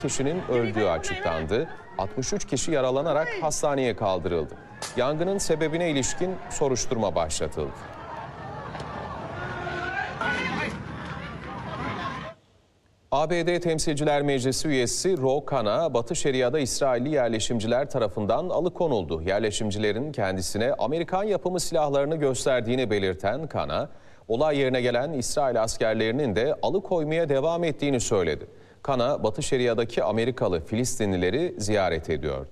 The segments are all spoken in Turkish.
kişinin öldüğü açıklandı. 63 kişi yaralanarak hastaneye kaldırıldı. Yangının sebebine ilişkin soruşturma başlatıldı. ABD Temsilciler Meclisi üyesi Ro Khan'a Batı Şeria'da İsrailli yerleşimciler tarafından alıkonuldu. Yerleşimcilerin kendisine Amerikan yapımı silahlarını gösterdiğini belirten Khan'a, olay yerine gelen İsrail askerlerinin de alıkoymaya devam ettiğini söyledi. Khan'a Batı Şeria'daki Amerikalı Filistinlileri ziyaret ediyordu.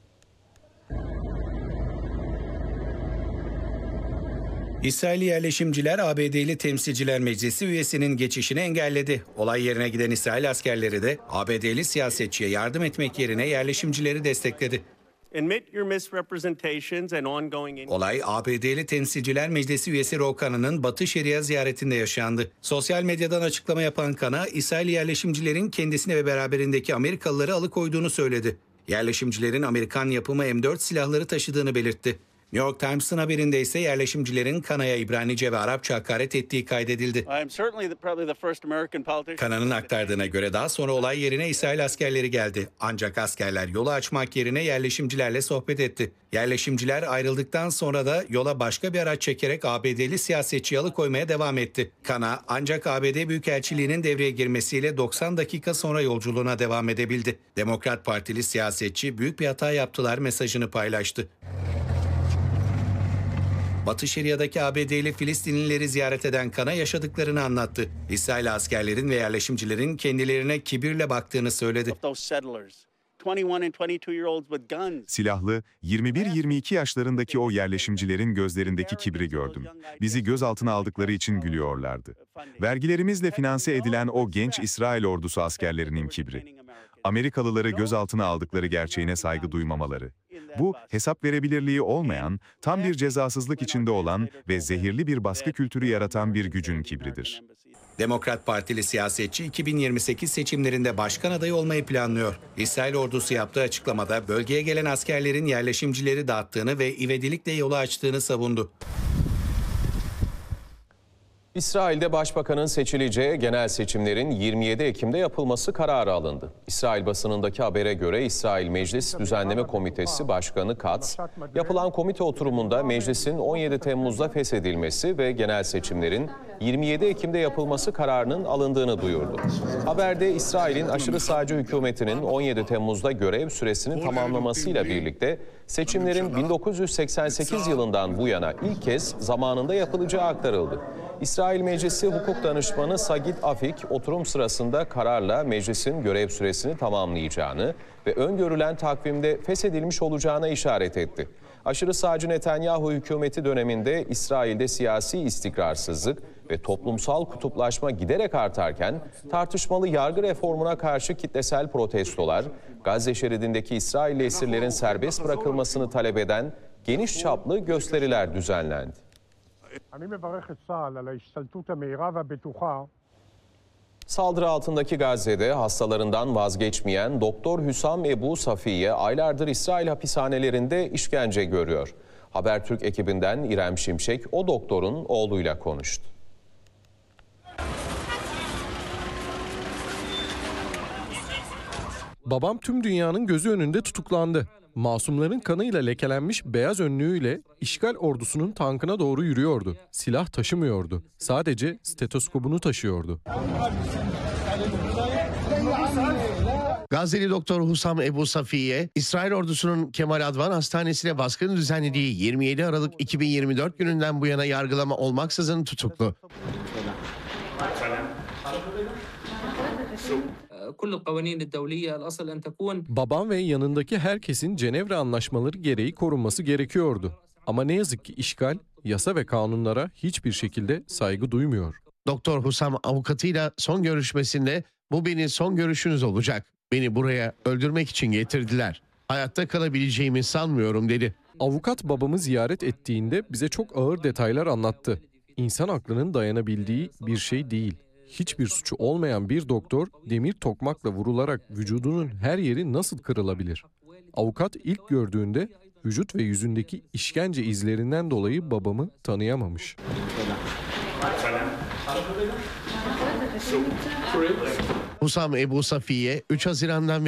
İsrailli yerleşimciler ABD'li Temsilciler Meclisi üyesinin geçişini engelledi. Olay yerine giden İsrail askerleri de ABD'li siyasetçiye yardım etmek yerine yerleşimcileri destekledi. Olay ABD'li Temsilciler Meclisi üyesi Ro Khan'ın Batı Şeria ziyaretinde yaşandı. Sosyal medyadan açıklama yapan Khan'a, İsrail yerleşimcilerin kendisine ve beraberindeki Amerikalıları alıkoyduğunu söyledi. Yerleşimcilerin Amerikan yapımı M4 silahları taşıdığını belirtti. New York Times'ın haberinde ise yerleşimcilerin Khan'a İbranice ve Arapça hakaret ettiği kaydedildi. Khan'ın aktardığına göre daha sonra olay yerine İsrail askerleri geldi. Ancak askerler yolu açmak yerine yerleşimcilerle sohbet etti. Yerleşimciler ayrıldıktan sonra da yola başka bir araç çekerek ABD'li siyasetçiyi alıkoymaya devam etti. Khan'a ancak ABD Büyükelçiliği'nin devreye girmesiyle 90 dakika sonra yolculuğuna devam edebildi. Demokrat Partili siyasetçi büyük bir hata yaptılar mesajını paylaştı. Batı Şeria'daki ABD'li Filistinlileri ziyaret eden Khan'a yaşadıklarını anlattı. İsrail askerlerin ve yerleşimcilerin kendilerine kibirle baktığını söyledi. Silahlı, 21-22 yaşlarındaki o yerleşimcilerin gözlerindeki kibri gördüm. Bizi gözaltına aldıkları için gülüyorlardı. Vergilerimizle finanse edilen o genç İsrail ordusu askerlerinin kibri. Amerikalıları gözaltına aldıkları gerçeğine saygı duymamaları. Bu, hesap verebilirliği olmayan, tam bir cezasızlık içinde olan ve zehirli bir baskı kültürü yaratan bir gücün kibridir. Demokrat Partili siyasetçi 2028 seçimlerinde başkan adayı olmayı planlıyor. İsrail ordusu yaptığı açıklamada bölgeye gelen askerlerin yerleşimcileri dağıttığını ve ivedilikle yolu açtığını savundu. İsrail'de başbakanın seçileceği genel seçimlerin 27 Ekim'de yapılması kararı alındı. İsrail basınındaki habere göre İsrail Meclis Düzenleme Komitesi Başkanı Katz, yapılan komite oturumunda meclisin 17 Temmuz'da feshedilmesi ve genel seçimlerin 27 Ekim'de yapılması kararının alındığını duyurdu. Haberde İsrail'in aşırı sağcı hükümetinin 17 Temmuz'da görev süresini tamamlamasıyla birlikte seçimlerin 1988 yılından bu yana ilk kez zamanında yapılacağı aktarıldı. İsrail Meclisi Hukuk Danışmanı Sagit Afik, oturum sırasında kararla meclisin görev süresini tamamlayacağını ve öngörülen takvimde feshedilmiş olacağına işaret etti. Aşırı sağcı Netanyahu hükümeti döneminde İsrail'de siyasi istikrarsızlık ve toplumsal kutuplaşma giderek artarken tartışmalı yargı reformuna karşı kitlesel protestolar, Gazze şeridindeki İsrailli esirlerin serbest bırakılmasını talep eden geniş çaplı gösteriler düzenlendi. Saldırı altındaki Gazze'de hastalarından vazgeçmeyen Doktor Hüsam Ebu Safiye aylardır İsrail hapishanelerinde işkence görüyor. Habertürk ekibinden İrem Şimşek o doktorun oğluyla konuştu. Babam tüm dünyanın gözü önünde tutuklandı. Masumların kanıyla lekelenmiş beyaz önlüğüyle işgal ordusunun tankına doğru yürüyordu. Silah taşımıyordu. Sadece stetoskopunu taşıyordu. Gazze'li Doktor Hüsam Ebu Safiye, İsrail ordusunun Kemal Advan Hastanesi'ne baskın düzenlediği 27 Aralık 2024 gününden bu yana yargılama olmaksızın tutuklu. Babam ve yanındaki herkesin Cenevre anlaşmaları gereği korunması gerekiyordu. Ama ne yazık ki işgal, yasa ve kanunlara hiçbir şekilde saygı duymuyor. Doktor Hüsam avukatıyla son görüşmesinde bu benim son görüşünüz olacak. Beni buraya öldürmek için getirdiler. Hayatta kalabileceğimi sanmıyorum dedi. Avukat babamı ziyaret ettiğinde bize çok ağır detaylar anlattı. İnsan aklının dayanabildiği bir şey değil. Hiçbir suçu olmayan bir doktor demir tokmakla vurularak vücudunun her yeri nasıl kırılabilir? Avukat ilk gördüğünde vücut ve yüzündeki işkence izlerinden dolayı babamı tanıyamamış. Hüsam Ebu Safiye 3 Haziran'dan